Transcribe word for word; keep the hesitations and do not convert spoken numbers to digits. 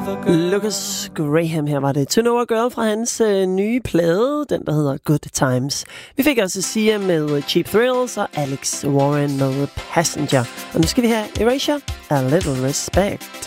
Lucas Graham, her var det To Know a Girl fra hans øh, nye plade, den der hedder Good Times. Vi fik også Sia med Cheap Thrills og Alex Warren med Passenger. Og nu skal vi have Erasure, A Little Respect.